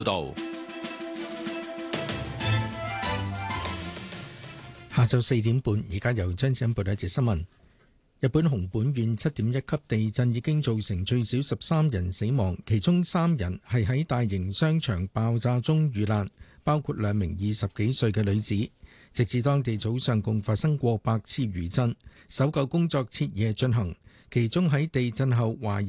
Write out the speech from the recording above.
道。 下晝4點半，而家由張子欣報道一節新聞。日本熊本縣7.1級地震已經造成最少13人死亡，其中3人係喺大型商場爆炸中遇難，包括2名20幾歲嘅女子。直至當地早上，共發生過百次餘震，搜救工作徹夜進行，其中喺地震後懷疑